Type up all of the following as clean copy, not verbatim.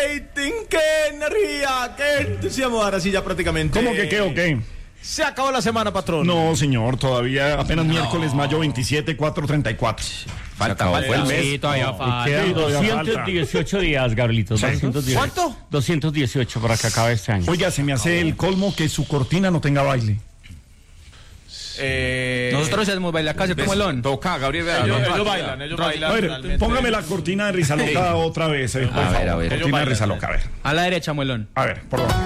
rating, qué energía, qué entusiasmo. Ahora sí ya prácticamente. ¿Cómo que qué o qué? Se acabó la semana, patrón. No, señor, todavía apenas miércoles, mayo 27, 4:34. Falta el mes. Sí, todavía falta. Quedan 218 días, Gabrielito. 218. ¿Cuánto? 218 para que acabe este año. Oiga, se me hace el colmo que su cortina no tenga baile. Nosotros hacemos bailar acá, como elón. Toca, Gabriel. Ellos bailan. A ver, póngame la cortina de Risa Loca otra vez. Por favor. a ver. Cortina de Risa Loca, a ver. A la derecha, muelón. A ver, por favor.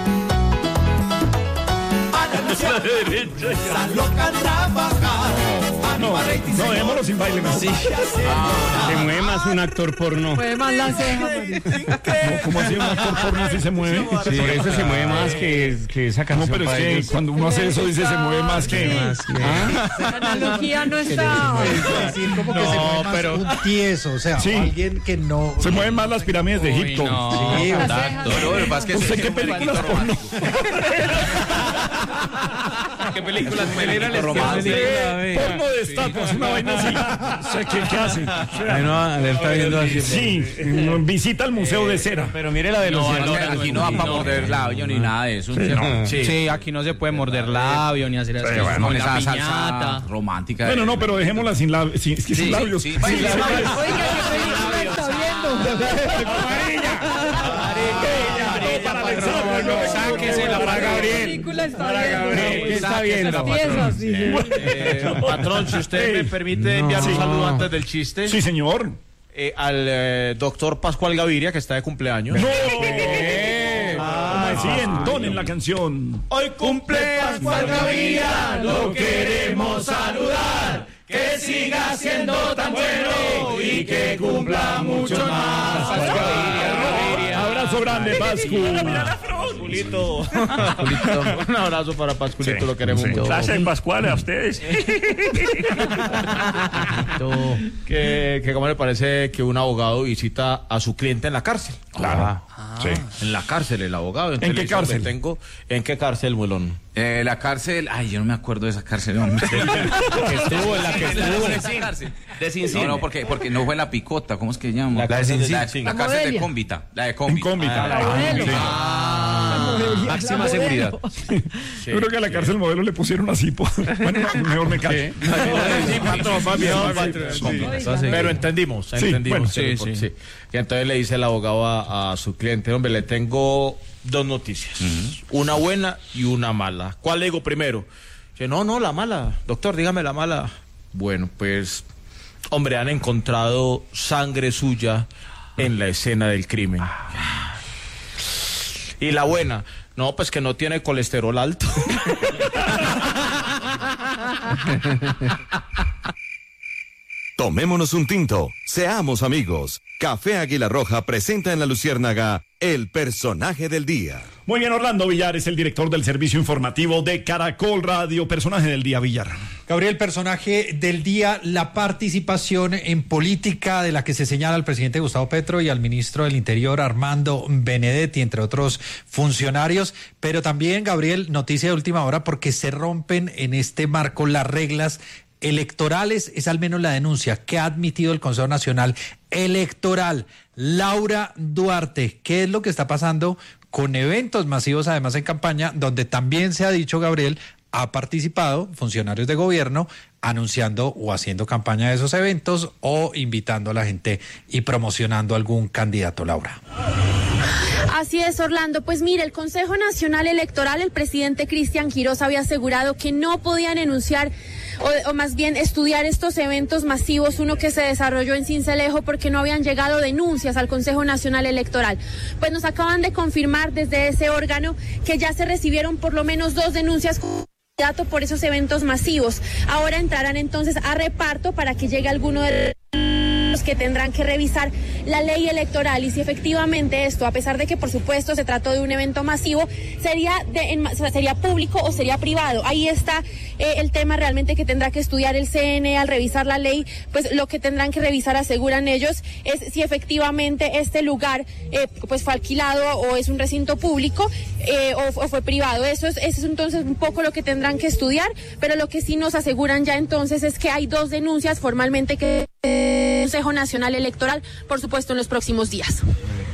No, dejémoslo sin baile mejor. Se mueve más un actor porno. Mueve más la ceja. ¿Cómo así un actor porno si se mueve? Sí, por eso se mueve más que esa canción. No, pero es que cuando uno hace eso dice se mueve más que... La analogía no está. Decir como que se mueve más un tieso, o sea, Sí. alguien que no... Se mueven más las pirámides de Egipto. Sí, Exacto. ¿Usted qué películas porno? ¿Qué películas Porno de estatuas, una vaina así. O sea, ¿qué hace? Bueno, a ver, está viendo así. Sí, visita al Museo de Cera. Pero mire la de los aquí no va para morder labio ni nada de eso. Sí, aquí no se puede morder labio ni hacer eso. bueno, Con esa piñata. salsa romántica. Bueno, no, pero dejémosla sin labios. Sin labios. sí. Sin labios. Oiga, ¿qué película está viendo? Sáquesela para ¿Qué Gabriel. película está viendo? ¿Qué está viendo? Piezas, dice. Patrón, si usted me permite enviar un saludo antes del chiste. Sí, señor. Al doctor Pascual Gaviria, que está de cumpleaños. ¡No! ¿Cómo así? Entonen la canción. Hoy cumple Pascual Gaviria, lo queremos saludar. Que siga siendo tan bueno y que cumpla mucho más. Abrazo grande, Pascu. Pascualito. Un abrazo para Pascualito, Sí, lo queremos sí. mucho. Gracias, Pascual, a ustedes. Que cómo le parece que un abogado visita a su cliente en la cárcel. Claro. Sí. En la cárcel, el abogado. ¿En qué le dice, cárcel? ¿En qué cárcel, Muelón? La cárcel, yo no me acuerdo de esa cárcel. Hombre. Estuvo en la que estuvo. De Cincin. No, porque no fue en la Picota, ¿cómo es que llama? La de Cincin. La cárcel de Cómbita. La de Cómbita. Máxima seguridad. Yo creo que a la cárcel modelo le pusieron así. Bueno, mejor me callo. Pero entendimos. bueno, Sí. Y entonces le dice el abogado a su cliente, hombre, le tengo dos noticias. Una buena y una mala. ¿Cuál le digo primero? Dice, no, la mala. Doctor, dígame la mala. Bueno, pues, hombre, han encontrado sangre suya en la escena del crimen. Y la buena, no, pues que no tiene colesterol alto. Tomémonos un tinto, seamos amigos. Café Águila Roja presenta en La Luciérnaga el personaje del día. Muy bien, Orlando Villar es el director del servicio informativo de Caracol Radio. Personaje del día, Villar. Gabriel, personaje del día, la participación en política de la que se señala al presidente Gustavo Petro y al ministro del Interior Armando Benedetti, entre otros funcionarios, pero también, Gabriel, noticia de última hora porque se rompen en este marco las reglas electorales, es al menos la denuncia que ha admitido el Consejo Nacional Electoral. Laura Duarte, ¿qué es lo que está pasando con eventos masivos, además en campaña, donde también se ha dicho, Gabriel, ha participado funcionarios de gobierno anunciando o haciendo campaña de esos eventos o invitando a la gente y promocionando algún candidato, Laura? Así es, Orlando. Pues mire, el Consejo Nacional Electoral, el presidente Cristian Quirós había asegurado que no podían enunciar o más bien estudiar estos eventos masivos, uno que se desarrolló en Sincelejo, porque no habían llegado denuncias al Consejo Nacional Electoral. Pues nos acaban de confirmar desde ese órgano que ya se recibieron por lo menos 2 denuncias por esos eventos masivos. Ahora entrarán entonces a reparto para que llegue alguno de los que tendrán que revisar la ley electoral y si efectivamente esto, a pesar de que por supuesto se trató de un evento masivo, sería público o sería privado. Ahí está el tema realmente que tendrá que estudiar el CNE al revisar la ley. Pues lo que tendrán que revisar, aseguran ellos, es si efectivamente este lugar pues fue alquilado o es un recinto público o fue privado. Eso es entonces un poco lo que tendrán que estudiar, pero lo que sí nos aseguran ya entonces es que hay 2 denuncias formalmente que Consejo Nacional Electoral, por supuesto, en los próximos días.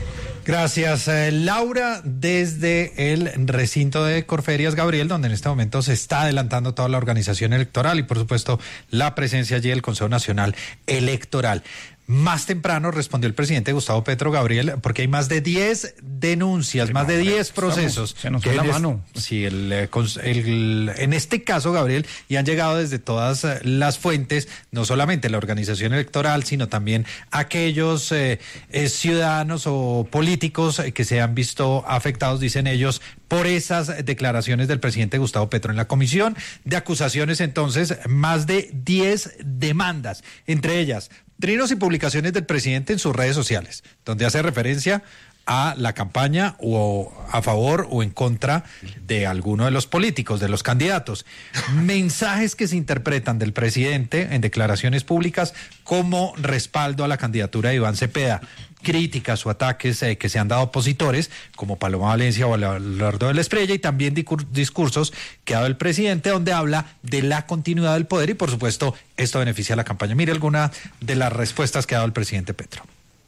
Gracias, Laura, desde el recinto de Corferias, Gabriel, donde en este momento se está adelantando toda la organización electoral y, por supuesto, la presencia allí del Consejo Nacional Electoral. Más temprano respondió el presidente Gustavo Petro, Gabriel, porque hay más de 10 denuncias, más de 10 procesos. Se nos fue la mano. Sí, en este caso, Gabriel, y han llegado desde todas las fuentes, no solamente la organización electoral, sino también aquellos ciudadanos o políticos que se han visto afectados, dicen ellos, por esas declaraciones del presidente Gustavo Petro. En la comisión de acusaciones, entonces, más de 10 demandas, entre ellas trinos y publicaciones del presidente en sus redes sociales, donde hace referencia a la campaña o a favor o en contra de alguno de los políticos, de los candidatos. Mensajes que se interpretan del presidente en declaraciones públicas como respaldo a la candidatura de Iván Cepeda. Críticas o ataques que se han dado opositores, como Paloma Valencia o Abelardo de la Espriella, y también discursos que ha dado el presidente, donde habla de la continuidad del poder y, por supuesto, esto beneficia a la campaña. Mire alguna de las respuestas que ha dado el presidente Petro.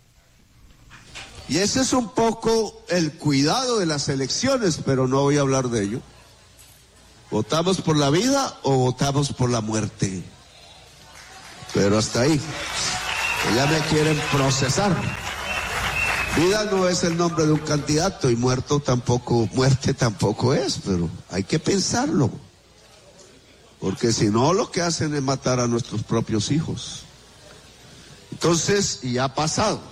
Y ese es un poco el cuidado de las elecciones, pero no voy a hablar de ello. ¿Votamos por la vida o votamos por la muerte? Pero hasta ahí. Ya me quieren procesar. Vida no es el nombre de un candidato y muerte tampoco es, pero hay que pensarlo. Porque si no, lo que hacen es matar a nuestros propios hijos. Entonces, y ha pasado.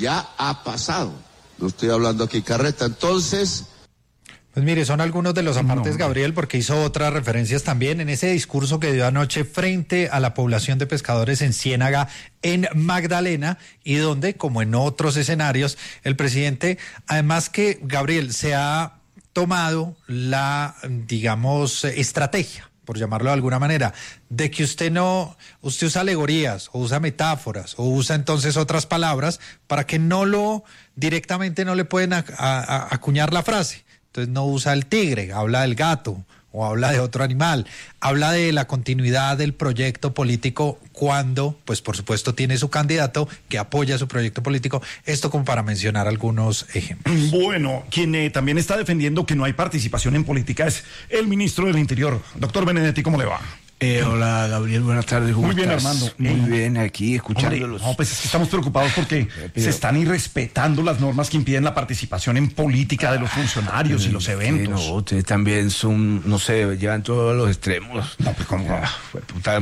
No estoy hablando aquí carreta. Entonces... Pues mire, son algunos de los apartes, Gabriel, porque hizo otras referencias también en ese discurso que dio anoche frente a la población de pescadores en Ciénaga, en Magdalena, y donde, como en otros escenarios, el presidente, además que, Gabriel, se ha tomado la, digamos, estrategia, por llamarlo de alguna manera, de que usted usa alegorías, o usa metáforas, o usa entonces otras palabras, para que directamente no le pueden acuñar la frase. Entonces no usa el tigre, habla del gato o habla de otro animal, habla de la continuidad del proyecto político cuando, pues por supuesto, tiene su candidato que apoya su proyecto político. Esto como para mencionar algunos ejemplos. Bueno, quien también está defendiendo que no hay participación en política es el ministro del Interior. Doctor Benedetti, ¿cómo le va? Hola, Gabriel, buenas tardes. ¿Cómo Muy bien, estás? Armando. Muy bien, aquí escuchándolos. No, pues es que estamos preocupados porque se están irrespetando las normas que impiden la participación en política de los funcionarios y los eventos. No, ustedes también son, no sé, llevan todos los extremos. No, pues cómo. Puta,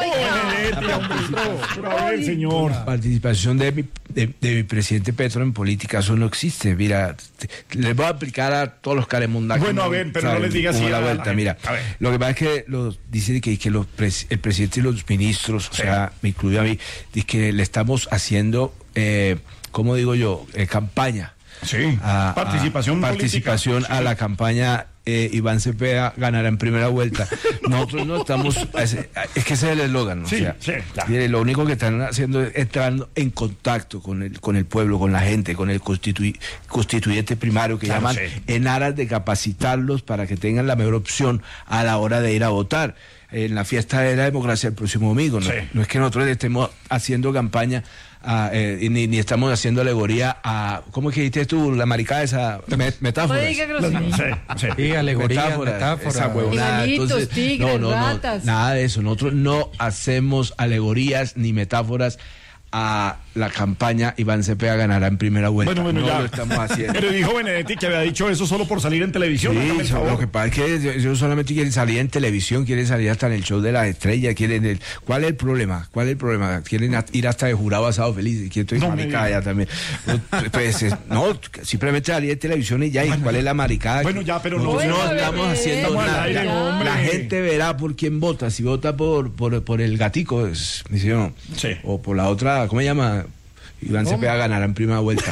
A ver, señor. Participación de mi presidente Petro en política, eso no existe. Mira, les voy a aplicar a todos los caremundacos. Bueno, a ver, pero no les digas así. La vuelta, mira. Lo que pasa es que dicen que el presidente y los ministros, o sea, me incluye a mí, dice que le estamos haciendo, ¿cómo digo yo? Campaña. Sí, participación a la campaña. Iván Cepeda ganará en primera vuelta. Nosotros no estamos, es que ese es el eslogan, ¿no? Sí, o sea, sí, claro. Mire, lo único que están haciendo es entrando en contacto con el pueblo, con la gente, con el constituyente primario que llaman, en aras de capacitarlos para que tengan la mejor opción a la hora de ir a votar en la fiesta de la democracia el próximo domingo. No es que nosotros estemos haciendo campaña ni estamos haciendo alegoría a, ¿cómo es que dijiste tú? La maricada esa metáfora. Sí, alegoría, metáfora. Esa huevonada. Igualitos, tigres, ratas. Nada de eso. Nosotros no hacemos alegorías ni metáforas a la campaña. Iván Cepeda ganará en primera vuelta. Bueno, no ya lo estamos haciendo. Pero dijo Benedetti que había dicho eso solo por salir en televisión. Sí, lo que pasa es que ellos solamente quieren salir en televisión, quieren salir hasta en el show de las estrellas, ¿cuál es el problema? Quieren ir hasta de jurado asado feliz, que estoy maricada ya también. Pues, no, simplemente salir en televisión y ya, ¿y cuál es la maricada? Bueno, ya, pero no estamos haciendo nada. La gente verá por quién vota, si vota por el gatico, o por la otra, ¿cómo se llama? Iván Cepeda ganará en primera vuelta.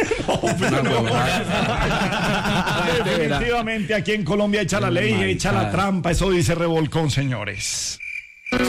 Definitivamente aquí en Colombia echa la ley, echa la trampa, eso dice Revolcón, señores.